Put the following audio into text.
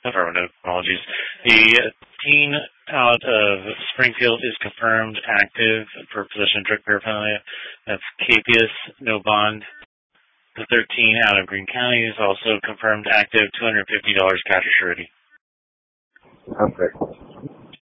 Affirmative. Apologies. The teen out of Springfield is confirmed active for possession of drug paraphernalia. That's Capias, no bond. The 13 out of Greene County is also confirmed active, $250 cash or surety. Okay.